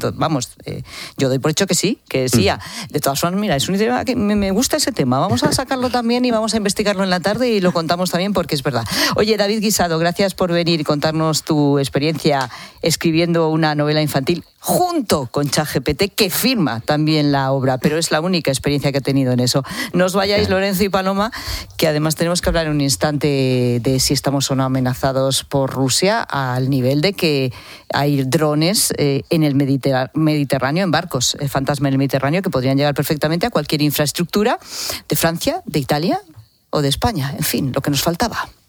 vamos, yo doy por hecho que sí. De todas formas, mira, es un tema que me gusta ese tema. Vamos a sacarlo también y vamos a investigarlo en la tarde y lo contamos también porque es verdad. Oye, David Guisado, gracias por venir y contarnos tu experiencia escribiendo una novela infantil junto con ChatGPT, que firma también la obra, pero es la única experiencia que he tenido en eso. No os vayáis, Lorenzo y Paloma, que además tenemos que hablar en un instante de si estamos o no amenazados por Rusia, al nivel de que hay drones en el Mediterráneo, en barcos fantasma en el Mediterráneo, que podrían llegar perfectamente a cualquier infraestructura de Francia, de Italia o de España. En fin, lo que nos faltaba.